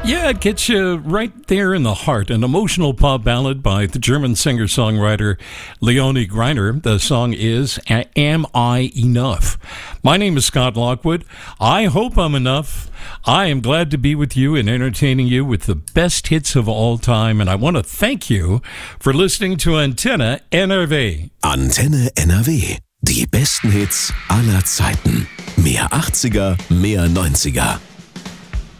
Yeah, it gets you right there in the heart. An emotional pop ballad by the German singer-songwriter Leonie Greiner. The song is Am I Enough? My name is Scott Lockwood. I hope I'm enough. I am glad to be with you and entertaining you with the best hits of all time. And I want to thank you for listening to Antenne NRW. Antenne NRW. Die besten Hits aller Zeiten. Mehr 80er, mehr 90er.